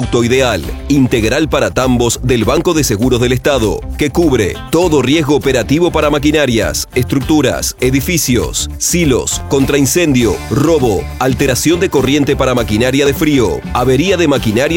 producto ideal, integral para tambos del Banco de Seguros del Estado, que cubre todo riesgo operativo para maquinarias, estructuras, edificios, silos, contra incendio, robo, alteración de corriente para maquinaria de frío, avería de maquinaria